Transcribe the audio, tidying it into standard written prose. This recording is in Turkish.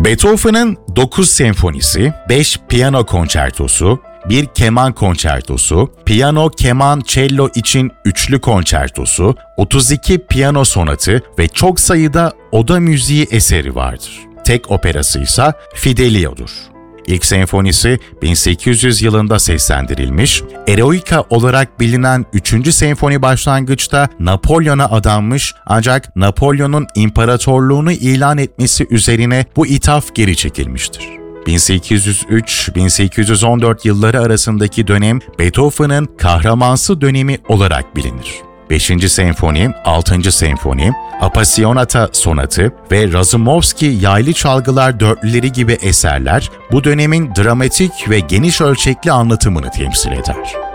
Beethoven'ın 9 senfonisi, 5 piyano konçertosu, 1 keman konçertosu, piyano, keman, cello için üçlü konçertosu, 32 piyano sonatı ve çok sayıda oda müziği eseri vardır. Tek operası ise Fidelio'dur. İlk senfonisi 1800 yılında seslendirilmiş, Eroica olarak bilinen 3. senfoni başlangıçta Napolyon'a adanmış ancak Napolyon'un imparatorluğunu ilan etmesi üzerine bu ithaf geri çekilmiştir. 1803-1814 yılları arasındaki dönem Beethoven'ın kahramansı dönemi olarak bilinir. 5. senfoni, 6. senfoni, Appassionata sonatı ve Razumovski yaylı çalgılar dörtlüleri gibi eserler bu dönemin dramatik ve geniş ölçekli anlatımını temsil eder.